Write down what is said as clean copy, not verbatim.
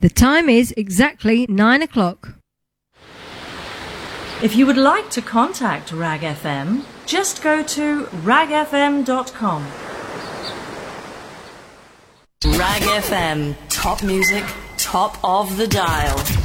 The time is exactly 9 o'clock. If you would like to contact Rag FM, just go to ragfm.com. Rag FM, top music, top of the dial.